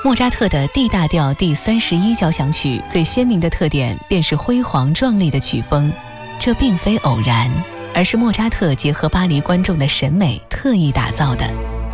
莫扎特的 D 大调第31交响曲最鲜明的特点便是辉煌壮丽的曲风，这并非偶然，而是莫扎特结合巴黎观众的审美特意打造的。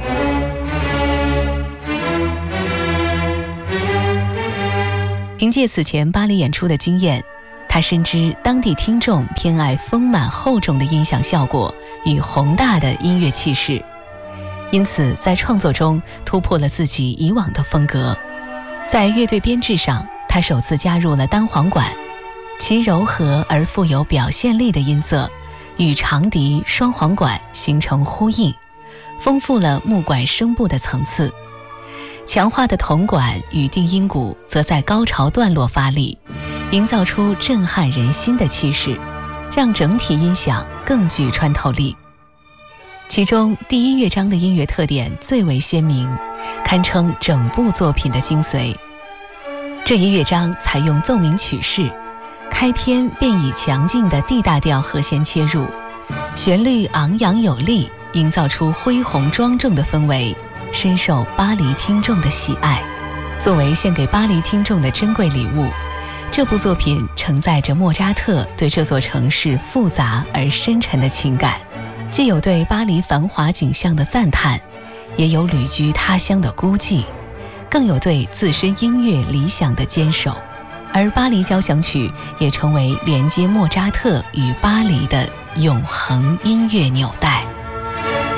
凭借此前巴黎演出的经验，他深知当地听众偏爱丰满厚重的音响效果与宏大的音乐气势，因此在创作中突破了自己以往的风格。在乐队编制上，他首次加入了单簧管，其柔和而富有表现力的音色与长笛、双簧管形成呼应，丰富了木管声部的层次。强化的铜管与定音鼓则在高潮段落发力，营造出震撼人心的气势，让整体音响更具穿透力。其中第一乐章的音乐特点最为鲜明，堪称整部作品的精髓。这一乐章采用奏鸣曲式，开篇便以强劲的 D 大调和弦切入，旋律昂扬有力，营造出恢宏庄重的氛围，深受巴黎听众的喜爱。作为献给巴黎听众的珍贵礼物，这部作品承载着莫扎特对这座城市复杂而深沉的情感，既有对巴黎繁华景象的赞叹，也有旅居他乡的孤寂，更有对自身音乐理想的坚守。而巴黎交响曲也成为连接莫扎特与巴黎的永恒音乐纽带。